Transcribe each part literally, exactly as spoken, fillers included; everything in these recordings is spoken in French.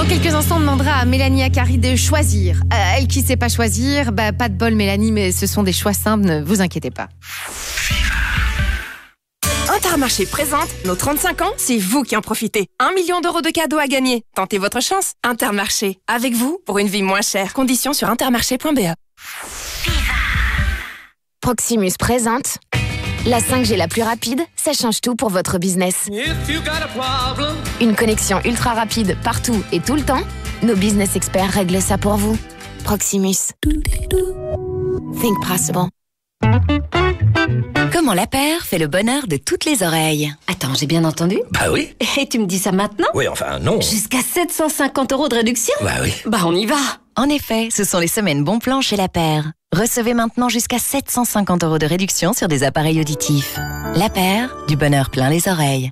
Dans quelques instants, on demandera à Mélanie Acari de choisir. Euh, elle qui ne sait pas choisir, bah, pas de bol Mélanie, mais ce sont des choix simples, ne vous inquiétez pas. Intermarché présente nos trente-cinq ans, c'est vous qui en profitez. Un million d'euros de cadeaux à gagner. Tentez votre chance. Intermarché, avec vous pour une vie moins chère. Conditions sur intermarché point b e. Proximus présente la cinq G la plus rapide, ça change tout pour votre business. Une connexion ultra rapide partout et tout le temps. Nos business experts règlent ça pour vous. Proximus. Think possible. Comment la paire fait le bonheur de toutes les oreilles. Attends, j'ai bien entendu? Bah oui. Et tu me dis ça maintenant? Oui, enfin, non. Jusqu'à sept cent cinquante euros de réduction? Bah oui. Bah on y va. En effet, ce sont les semaines bon plan chez La Paire. Recevez maintenant jusqu'à sept cent cinquante euros de réduction sur des appareils auditifs. La Paire, du bonheur plein les oreilles.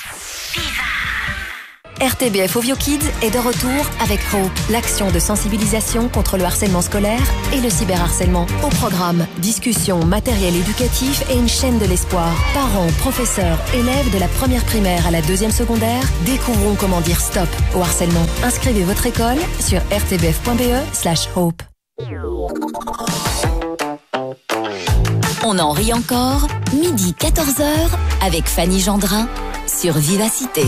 R T B F Ovio Kids est de retour avec Hope, l'action de sensibilisation contre le harcèlement scolaire et le cyberharcèlement. Au programme, discussion, matériel éducatif et une chaîne de l'espoir. Parents, professeurs, élèves de la première primaire à la deuxième secondaire, découvrons comment dire stop au harcèlement. Inscrivez votre école sur r t b f point b e slash hope. On en rit encore, midi quatorze heures avec Fanny Gendrin sur Vivacité.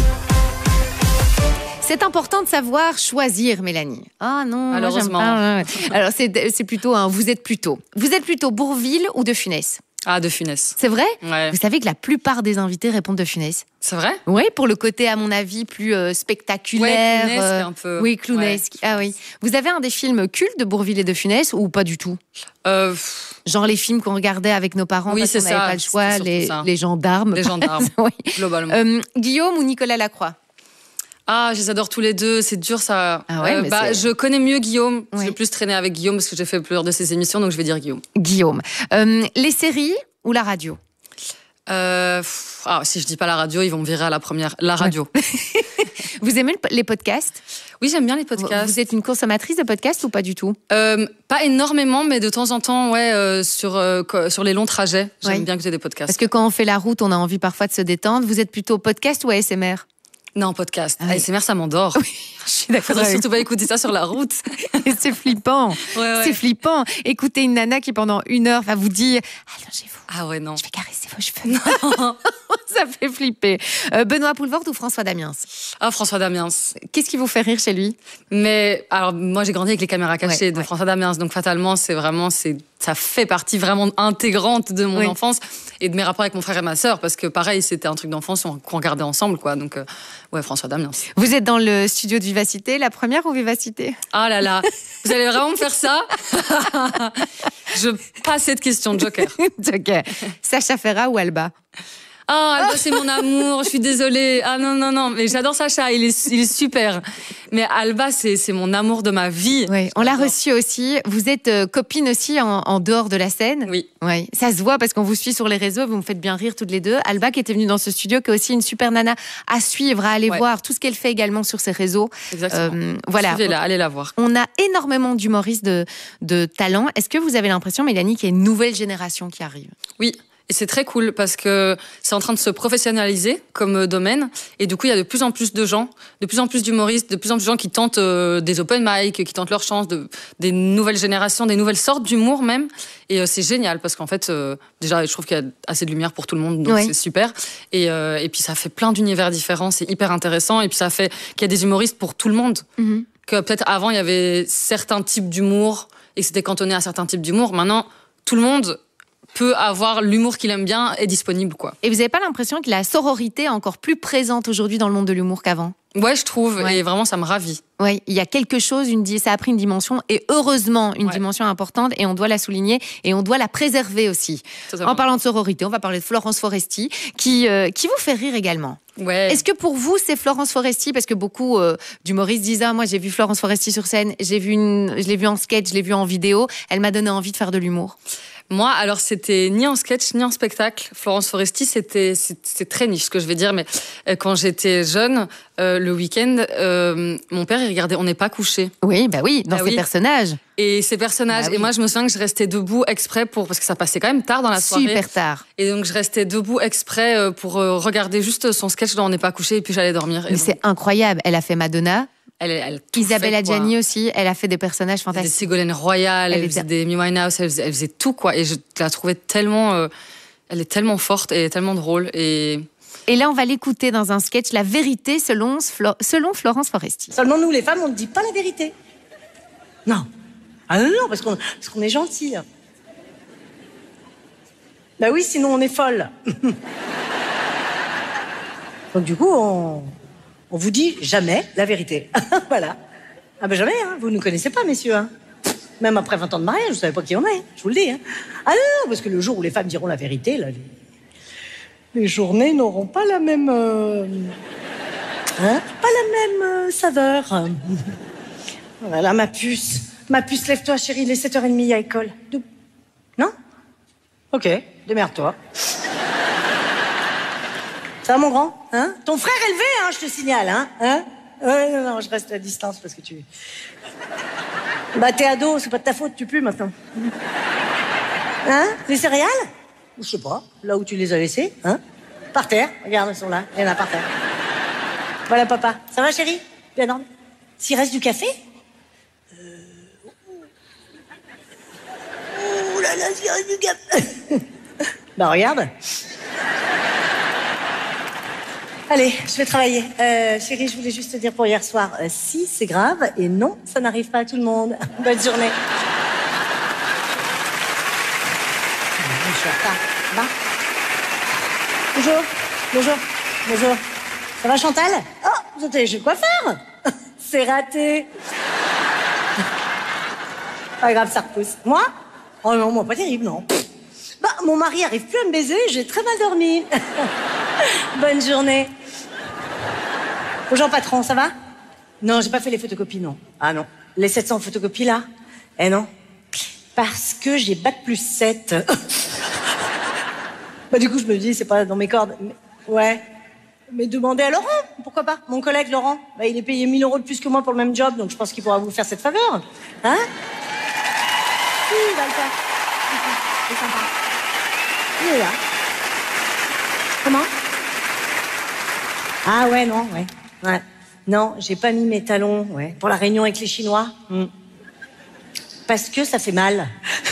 C'est important de savoir choisir, Mélanie. Ah non, malheureusement. Moi, j'aime pas. Alors c'est, c'est plutôt un vous êtes plutôt. Vous êtes plutôt Bourvil ou De Funès? Ah, De Funès. C'est vrai? Ouais. Vous savez que la plupart des invités répondent De Funès. C'est vrai? Oui, pour le côté, à mon avis, plus euh, spectaculaire. Ouais, clownesque euh, un peu. Oui, clownesque. Ouais. Ah oui. Vous avez un des films cultes de Bourvil et De Funès ou pas du tout? euh, Genre les films qu'on regardait avec nos parents oui, parce qu'on c'est n'avait ça. pas le choix, les, ça. les gendarmes. Les gendarmes, oui. globalement. Euh, Guillaume ou Nicolas Lacroix? Ah, je les adore tous les deux, c'est dur ça. Ah ouais, euh, mais bah, c'est... je connais mieux Guillaume, oui. j'ai plus traîné avec Guillaume parce que j'ai fait plusieurs de ses émissions, donc je vais dire Guillaume. Guillaume. Euh, les séries ou la radio? euh, pff, ah, Si je dis pas la radio, ils vont me virer à la première. La radio. Ouais. Vous aimez les podcasts? Oui, j'aime bien les podcasts. Vous êtes une consommatrice de podcasts ou pas du tout? euh, Pas énormément, mais de temps en temps, ouais, euh, sur, euh, sur les longs trajets, j'aime ouais. bien écouter des podcasts. Parce que quand on fait la route, on a envie parfois de se détendre. Vous êtes plutôt podcast ou A S M R? Non, podcast. Ah oui. A S M R, ça m'endort. Oui, je suis d'accord. Faudrait surtout pas écouter ça sur la route. Et c'est flippant. Ouais, ouais. C'est flippant. Écoutez une nana qui pendant une heure va vous dire allongez-vous. Ah ouais, non. Je vais caresser vos cheveux. Non. Ça fait flipper. Euh, Benoît Poulvord ou François Damiens? Ah, François Damiens. Qu'est-ce qui vous fait rire chez lui? Mais alors, moi, j'ai grandi avec les caméras cachées ouais, de ouais. François Damiens, donc fatalement, c'est vraiment, c'est, ça fait partie vraiment intégrante de mon oui. enfance et de mes rapports avec mon frère et ma sœur, parce que pareil, c'était un truc d'enfance qu'on regardait ensemble, quoi. Donc, euh, ouais, François Damiens. Vous êtes dans le studio de Vivacité, la première ou Vivacité? Ah là là, vous allez vraiment me faire ça? Je passe cette question, Joker. Joker. Sacha Ferrat ou Alba? Ah, Alba, c'est mon amour, je suis désolée. Ah non, non, non, mais j'adore Sacha, il est, il est super. Mais Alba, c'est, c'est mon amour de ma vie. Oui, on l'a reçu aussi. Vous êtes euh, copine aussi en, en dehors de la scène. Oui. Oui. Ça se voit parce qu'on vous suit sur les réseaux, vous me faites bien rire toutes les deux. Alba qui était venue dans ce studio, qui est aussi une super nana à suivre, à aller ouais. voir tout ce qu'elle fait également sur ses réseaux. Exactement. Euh, voilà. Suivez-la, allez la voir. On a énormément d'humoristes de, de talent. Est-ce que vous avez l'impression, Mélanie, qu'il y a une nouvelle génération qui arrive? Oui. Et c'est très cool parce que c'est en train de se professionnaliser comme domaine. Et du coup, il y a de plus en plus de gens, de plus en plus d'humoristes, de plus en plus de gens qui tentent euh, des open mic, qui tentent leur chance, de, des nouvelles générations, des nouvelles sortes d'humour même. Et euh, c'est génial parce qu'en fait, euh, déjà, je trouve qu'il y a assez de lumière pour tout le monde, donc oui. c'est super. Et, euh, et puis, ça fait plein d'univers différents, c'est hyper intéressant. Et puis, ça fait qu'il y a des humoristes pour tout le monde. Mm-hmm. Que peut-être avant, il y avait certains types d'humour et que c'était cantonné à certains types d'humour. Maintenant, tout le monde peut avoir l'humour qu'il aime bien et disponible, quoi. Et vous n'avez pas l'impression que la sororité est encore plus présente aujourd'hui dans le monde de l'humour qu'avant? Ouais, je trouve, ouais. Et vraiment, ça me ravit. Oui, il y a quelque chose, une, ça a pris une dimension, et heureusement, une ouais. dimension importante, et on doit la souligner, et on doit la préserver aussi. Totalement. En parlant de sororité, on va parler de Florence Foresti, qui, euh, qui vous fait rire également. Ouais. Est-ce que pour vous, c'est Florence Foresti? Parce que beaucoup euh, d'humoristes disent « Ah, moi, j'ai vu Florence Foresti sur scène, j'ai vu une, je l'ai vue en sketch, je l'ai vue en vidéo, elle m'a donné envie de faire de l'humour. » Moi, alors, c'était ni en sketch, ni en spectacle. Florence Foresti, c'était, c'est très niche, ce que je vais dire, mais quand j'étais jeune, euh, le week-end, euh, mon père, il regardait On n'est pas couché. Oui, bah oui, dans bah ses oui. personnages. Et ces personnages. Bah oui. Et moi, je me souviens que je restais debout exprès pour, parce que ça passait quand même tard dans la soirée. Super tard. Et donc, je restais debout exprès pour regarder juste son sketch dans On n'est pas couché, et puis j'allais dormir. Mais donc... c'est incroyable. Elle a fait Madonna. Elle, elle a tout Isabelle fait, quoi. Adjani aussi, elle a fait des personnages fantastiques. Elle faisait Ségolène Royal, elle, Elle faisait était- des Amy Winehouse, elle faisait, elle faisait tout, quoi. Et je la trouvais tellement... euh, elle est tellement forte et tellement drôle. Et... Et là, on va l'écouter dans un sketch, La vérité selon, Flo- selon Florence Foresti. Seulement nous, les femmes, on ne dit pas la vérité. Non. Ah non, non, parce qu'on parce qu'on est gentil. Bah oui, sinon on est folle. Donc du coup, on, on vous dit jamais la vérité. Voilà. Ah ben jamais, hein. Vous ne nous connaissez pas, messieurs. Hein. Même après vingt ans de mariage, vous ne savez pas qui on est, je vous le dis. Hein. Ah non, non, parce que le jour où les femmes diront la vérité, là, les, les journées n'auront pas la même... euh, hein, pas la même euh, saveur. Voilà, ma puce. Ma puce, lève-toi, chérie, il est sept heures trente, il y a école. De... Non? Ok, démerde-toi. Ça va, mon grand? Hein? Ton frère élevé, hein, je te signale, hein? Hein? Ouais, non, non, je reste à distance parce que tu... Bah, t'es ado, c'est pas de ta faute, tu pues maintenant. Hein? Les céréales? Je sais pas, là où tu les as laissées, hein? Par terre, regarde, elles sont là, il y en a par terre. Voilà, papa. Ça va, chérie? Bien dormi? S'il reste du café? Ouh là là, s'il reste du café. Bah, regarde. Allez, je vais travailler. Euh, chérie, je voulais juste te dire pour hier soir, euh, si, c'est grave, et non, ça n'arrive pas à tout le monde. Bonne journée. Je suis en retard. Ça va? Bonjour. Bonjour. Bonjour. Ça va, Chantal? Oh, vous êtes allé chez le coiffeur? C'est raté. Pas grave, ça repousse. Moi? Oh non, moi, pas terrible, non. Bah, mon mari arrive plus à me baiser, j'ai très mal dormi. Bonne journée. Bonjour, patron, ça va? Non, j'ai pas fait les photocopies, non. Ah non. Les sept cents photocopies, là? Eh non. Parce que j'ai bac plus sept. Bah, du coup, je me dis, c'est pas dans mes cordes. Mais, ouais. Mais demandez à Laurent, pourquoi pas? Mon collègue, Laurent, bah, il est payé mille euros de plus que moi pour le même job, donc je pense qu'il pourra vous faire cette faveur. Hein? Si, il va le faire. C'est sympa. Il est là. Comment? Ah ouais, non, ouais. Ouais. Non, j'ai pas mis mes talons, ouais, pour la réunion avec les Chinois. Mm. Parce que ça fait mal.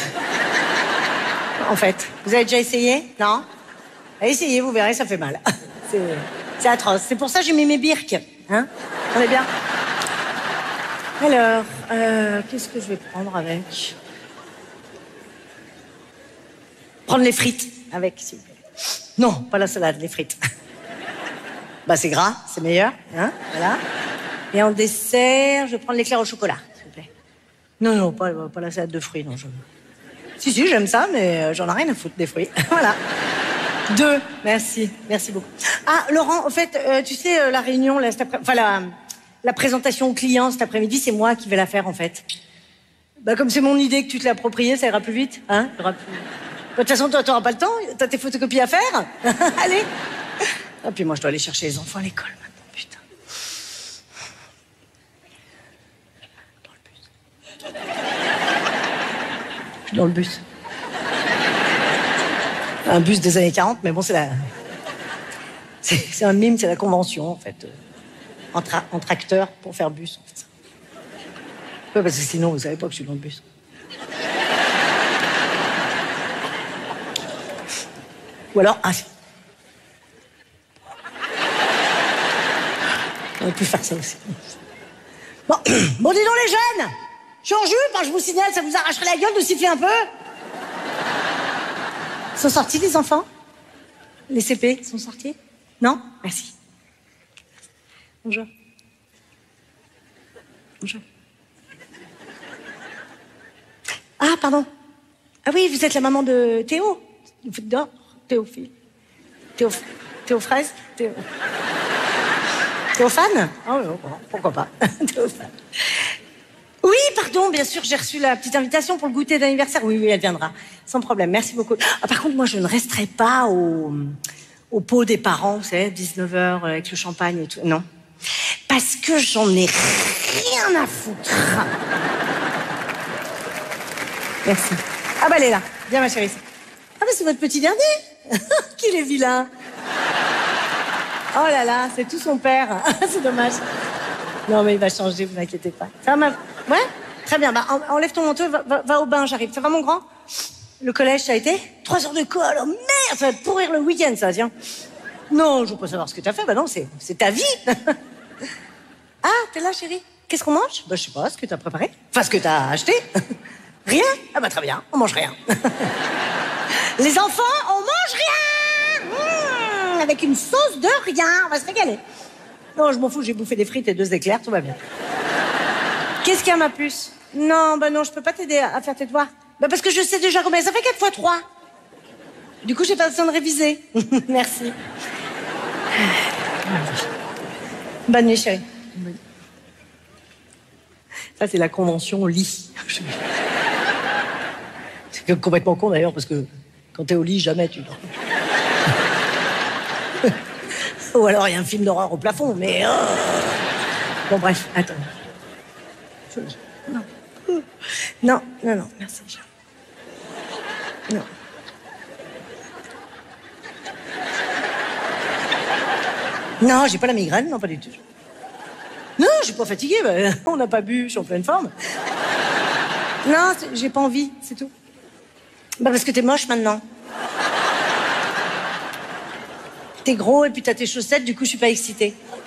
En fait. Vous avez déjà essayé? Non? Essayez, vous verrez, ça fait mal. C'est, c'est atroce. C'est pour ça que j'ai mis mes birques. Hein? On est bien? Alors, euh, qu'est-ce que je vais prendre avec? Prendre les frites avec, s'il vous plaît. Non, pas la salade, les frites. Bah, c'est gras, c'est meilleur, hein, voilà. Et en dessert, je vais prendre l'éclair au chocolat, s'il vous plaît. Non, non, pas, pas la salade de fruits, non. Je... Si, si, j'aime ça, mais j'en ai rien à foutre des fruits. Voilà. Deux, merci, merci beaucoup. Ah, Laurent, en fait, euh, tu sais, euh, la réunion, là, cet après... enfin, la, la présentation aux clients cet après-midi, c'est moi qui vais la faire, en fait. Bah, comme c'est mon idée que tu te l'as appropriée, ça ira plus vite, hein, ça ira plus... De toute façon, toi, t'auras pas le temps. T'as tes photocopies à faire. Allez. Et puis moi, je dois aller chercher les enfants à l'école maintenant. Putain. Dans le bus. Je suis dans le bus. Un bus des années quarante, mais bon, c'est la... C'est, c'est un mime, c'est la convention, en fait. Entre, entre acteurs pour faire bus, on fait ça. Ouais, parce que sinon, vous savez pas que je suis dans le bus. Ou alors, ah, on aurait pu faire ça aussi. Bon, bon, dis donc les jeunes, je suis en jupe, hein, je vous signale, ça vous arracherait la gueule de siffler un peu. Ils sont sortis, les enfants? Les C P sont sortis? Non? Merci. Bonjour. Bonjour. Ah, pardon. Ah oui, vous êtes la maman de Théo. Vous faites dehors? Théophile. Théo... Théophraise? Théo... Théophane? Oh, pourquoi pas. Théophane. Oui, pardon, bien sûr, j'ai reçu la petite invitation pour le goûter d'anniversaire. Oui, oui, elle viendra. Sans problème, merci beaucoup. Ah, par contre, moi, je ne resterai pas au, au pot des parents, vous savez, dix-neuf heures, avec le champagne et tout. Non. Parce que j'en ai rien à foutre. Merci. Ah bah, elle est là. Viens, ma chérie. Ah bah, c'est votre petit dernier. Qu'il est vilain. Oh là là, c'est tout son père. C'est dommage. Non, mais il va changer, vous inquiétez pas. Ça va, ma... Ouais? Très bien. Bah, en- enlève ton manteau, va, va, va au bain, j'arrive. Ça va, mon grand? Le collège, ça a été? Trois heures de colle. Oh merde, ça va te pourrir le week-end, ça, tiens. Non, je veux pas savoir ce que t'as fait. Bah non, c'est, c'est ta vie. Ah, t'es là, chérie? Qu'est-ce qu'on mange? Bah, je sais pas, ce que t'as préparé. Enfin, ce que t'as acheté. Rien? Ah bah, très bien, on mange rien. Les enfants, on mange rien. Mmh, avec une sauce de rien, on va se régaler. Non, je m'en fous, j'ai bouffé des frites et deux éclairs, tout va bien. Qu'est-ce qu'il y a, ma puce? Non, bah non, je peux pas t'aider à faire tes devoirs. Bah parce que je sais déjà combien ça fait quatre fois trois. Du coup, j'ai pas besoin de réviser. Merci. Bonne nuit, chérie. Ça, c'est la convention lit. C'est complètement con, d'ailleurs, parce que quand t'es au lit, jamais tu dors. Ou alors, il y a un film d'horreur au plafond, mais... Oh. Bon, bref, attends. Non. Non, non, non, merci. Non. Non, j'ai pas la migraine, non, pas du tout. Non, je suis pas fatiguée, bah, on n'a pas bu, je suis en pleine forme. Non, j'ai pas envie, c'est tout. Bah parce que t'es moche maintenant. T'es gros et puis t'as tes chaussettes, du coup je suis pas excitée.